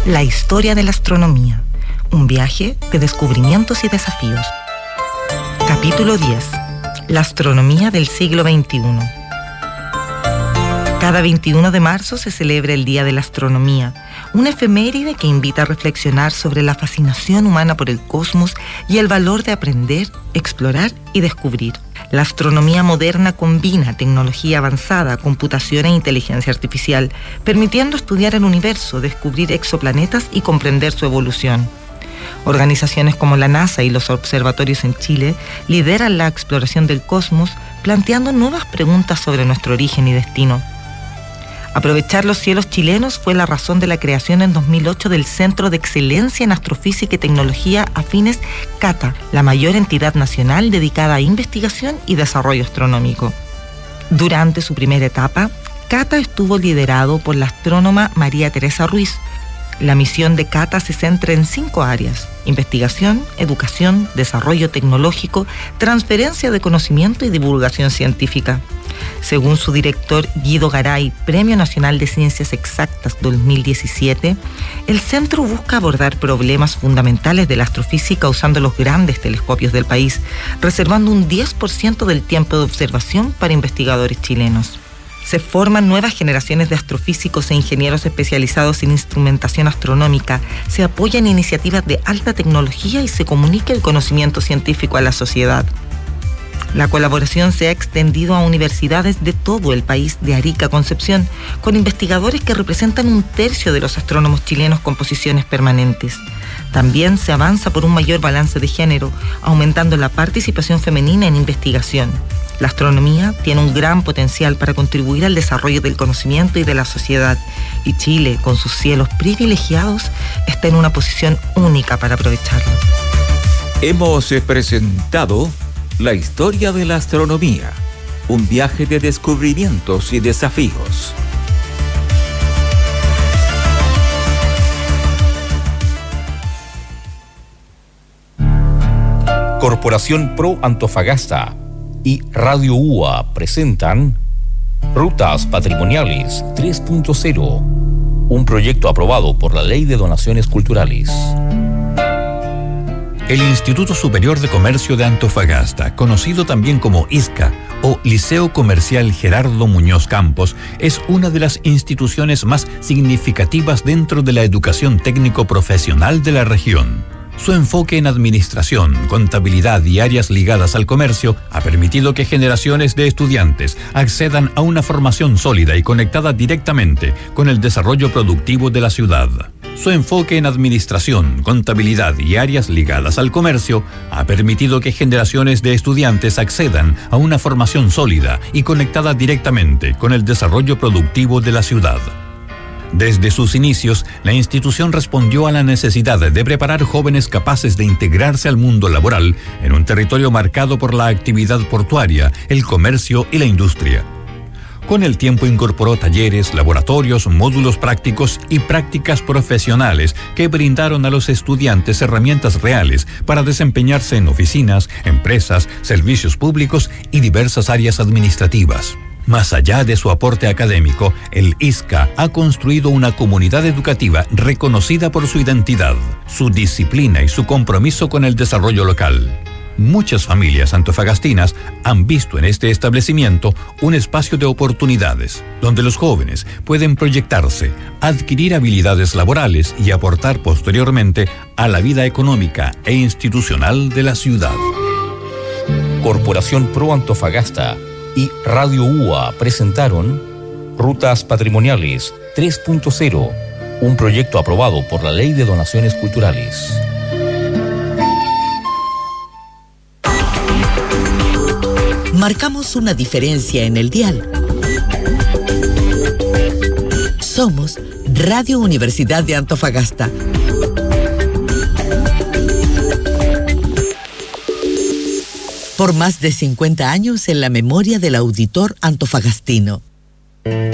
La historia de la astronomía. Un viaje de descubrimientos y desafíos. Capítulo 10. La astronomía del siglo XXI. Cada 21 de marzo se celebra el Día de la Astronomía, una efeméride que invita a reflexionar sobre la fascinación humana por el cosmos y el valor de aprender, explorar y descubrir. La astronomía moderna combina tecnología avanzada, computación e inteligencia artificial, permitiendo estudiar el universo, descubrir exoplanetas y comprender su evolución. Organizaciones como la NASA y los observatorios en Chile lideran la exploración del cosmos, planteando nuevas preguntas sobre nuestro origen y destino. Aprovechar los cielos chilenos fue la razón de la creación en 2008 del Centro de Excelencia en Astrofísica y Tecnología Afines CATA, la mayor entidad nacional dedicada a investigación y desarrollo astronómico. Durante su primera etapa, CATA estuvo liderado por la astrónoma María Teresa Ruiz. La misión de CATA se centra en 5 áreas: investigación, educación, desarrollo tecnológico, transferencia de conocimiento y divulgación científica. Según su director Guido Garay, Premio Nacional de Ciencias Exactas 2017, el centro busca abordar problemas fundamentales de la astrofísica usando los grandes telescopios del país, reservando un 10% del tiempo de observación para investigadores chilenos. Se forman nuevas generaciones de astrofísicos e ingenieros especializados en instrumentación astronómica, se apoyan iniciativas de alta tecnología y se comunica el conocimiento científico a la sociedad. La colaboración se ha extendido a universidades de todo el país, de Arica a Concepción, con investigadores que representan un tercio de los astrónomos chilenos con posiciones permanentes. También se avanza por un mayor balance de género, aumentando la participación femenina en investigación. La astronomía tiene un gran potencial para contribuir al desarrollo del conocimiento y de la sociedad, y Chile, con sus cielos privilegiados, está en una posición única para aprovecharlo. Hemos presentado la historia de la astronomía, un viaje de descubrimientos y desafíos. Corporación Pro Antofagasta y Radio UA presentan Rutas Patrimoniales 3.0, un proyecto aprobado por la Ley de Donaciones Culturales. El Instituto Superior de Comercio de Antofagasta, conocido también como ISCA o Liceo Comercial Gerardo Muñoz Campos, es una de las instituciones más significativas dentro de la educación técnico-profesional de la región. Su enfoque en administración, contabilidad y áreas ligadas al comercio ha permitido que generaciones de estudiantes accedan a una formación sólida y conectada directamente con el desarrollo productivo de la ciudad. Su enfoque en administración, contabilidad y áreas ligadas al comercio ha permitido que generaciones de estudiantes accedan a una formación sólida y conectada directamente con el desarrollo productivo de la ciudad. Desde sus inicios, la institución respondió a la necesidad de preparar jóvenes capaces de integrarse al mundo laboral en un territorio marcado por la actividad portuaria, el comercio y la industria. Con el tiempo incorporó talleres, laboratorios, módulos prácticos y prácticas profesionales que brindaron a los estudiantes herramientas reales para desempeñarse en oficinas, empresas, servicios públicos y diversas áreas administrativas. Más allá de su aporte académico, el ISCA ha construido una comunidad educativa reconocida por su identidad, su disciplina y su compromiso con el desarrollo local. Muchas familias antofagastinas han visto en este establecimiento un espacio de oportunidades, donde los jóvenes pueden proyectarse, adquirir habilidades laborales y aportar posteriormente a la vida económica e institucional de la ciudad. Corporación Pro Antofagasta y Radio UA presentaron Rutas Patrimoniales 3.0, un proyecto aprobado por la Ley de Donaciones Culturales. Marcamos una diferencia en el dial. Somos Radio Universidad de Antofagasta. Por más de 50 años en la memoria del auditor antofagastino.